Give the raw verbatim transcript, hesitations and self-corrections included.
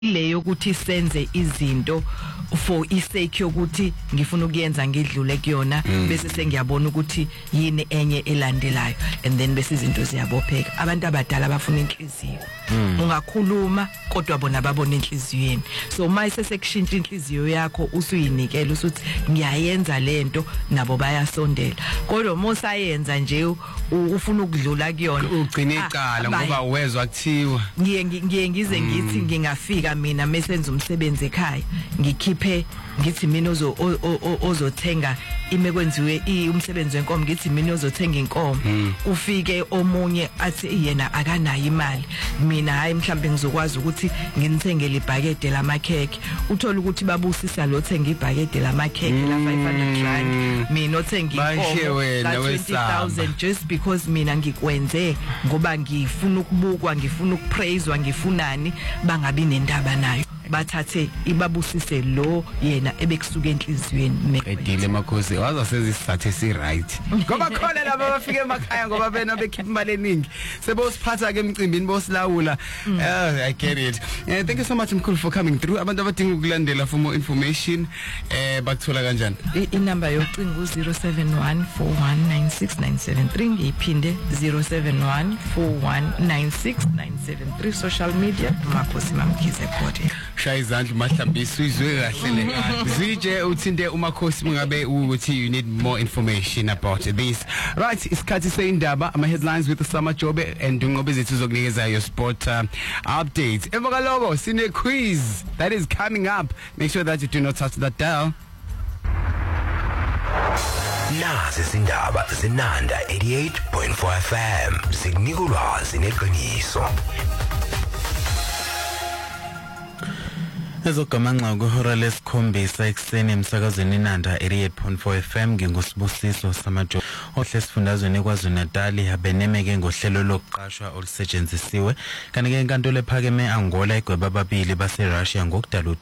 leyo ukuthi senze izinto for isake yokuthi ngifuna ukuyenza ngidlule kuyona bese sengiyabona ukuthi yini enye elandelayo and then bese izinto ziyabopheka. Abantu abadala bafuna inhliziyo, ungakhuluma kodwa bona babona inhliziyweni. So mayise sekushintsha inhliziyo yakho usuyinikela usuthi ngiyayenza lento, nabo bayasondela. Kodwa mosayenza nje ufuna ukudlula kuyona ugcina icala ngoba uwezwa kuthiwa ngiye ngiye ngize ngithi ngingafika mina mesenza umsebenzi ekhaya ngikhiphe ngithi mina ozo ozothenga ime kwenziwe umsebenzi wenkomo ngithi mina ozothenga inkomo ufike omunye athi yena akanayo imali mina hayi mhlambe ngizokwazi ukuthi nginithengele ibhakede lamakheke uthola ukuthi babusisa lo thenga ibhakede lamakheke la five hundred rand mina othenga inkomo la twenty thousand just because mina ngikwenze ngoba ngifuna ukubukwa ngifuna ukupraiswa ngifunani bangabi nendaba nayo bathathe ibabusise lo yena ebekusuka enhliziyweni edile makhosi waza sezisathe si right ngoba khona laba bafike emakhaya ngoba bena bekhipha imali eningi sebosiphatha ke emcimbini bosilawula. I get it. Uh, thank you so much Mkhulu for coming through. Abantu abadinga ukulandela for more information eh bakuthola kanjani? I number yocingo u zero seven one four one nine six nine seven three ngiphinde zero seven one four one nine six nine seven three. Social media Makhosi Mamkhize Khothe. Shaya izandla mahlambisa izwe kahle le zije uthinte uMakhosi mungabe ukuthi you need more information about this. Right, isikhathi seindaba ama headlines with Sama Jobe and Ngobe zethu zokunikeza your sport uh, updates. Emvakaloko sine quiz that is coming up. Make sure that you do not touch that dial. Nazi izindaba zinanda eighty-eight point four F M zikunika ulwazi neqiniso. Ezogamanxa kuhora lesikhombisa ekseni emsakazweni Nanda eighty-eight point four F M ngingusibusiso Samajo ohle sifundazweni kwaZulu Natal abenemeke ngohlelo lokuqashwa olusetshenzisiwe kanike inkantolo ephakeme Angola igweba ababili base Russia ngokudala